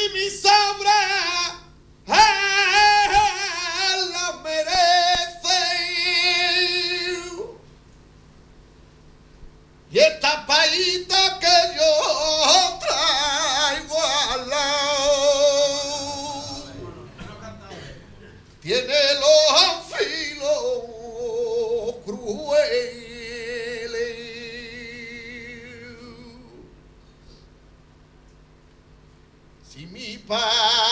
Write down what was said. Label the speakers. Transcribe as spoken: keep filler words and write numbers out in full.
Speaker 1: mi sombra eh, la merece. Y esta paita que yo traigo al lado tiene los filos crueles. Si mi padre